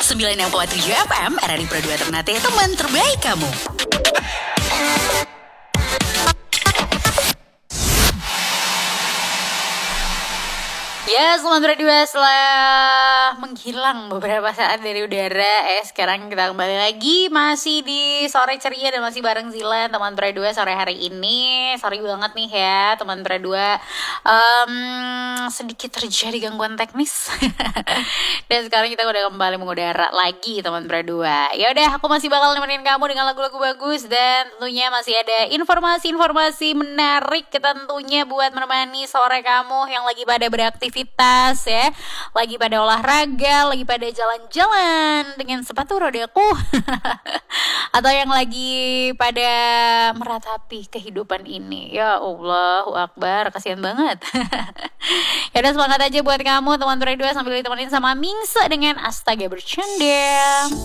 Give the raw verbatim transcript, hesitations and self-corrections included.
sembilan enam koma tujuh F M, R R I Pro dua Ternate, teman terbaik kamu. Ya, selamat berdua setelah menghilang beberapa saat dari udara. Eh, sekarang kita kembali lagi masih di sore ceria dan masih bareng Zila, teman berdua sore hari ini. Sorry banget nih ya, teman berdua. Um, sedikit terjadi gangguan teknis. Dan sekarang kita udah kembali mengudara lagi, teman berdua. Ya udah, aku masih bakal nemenin kamu dengan lagu-lagu bagus dan tentunya masih ada informasi-informasi menarik tentunya buat menemani sore kamu yang lagi pada beraktivitas ya, lagi pada olahraga, lagi pada jalan-jalan dengan sepatu rodaku atau yang lagi pada meratapi kehidupan ini. Ya Allahu Akbar, kasihan banget. Ya udah, semangat aja buat kamu teman berdua sambil ditemenin sama Mingse dengan Astaga Bercanda.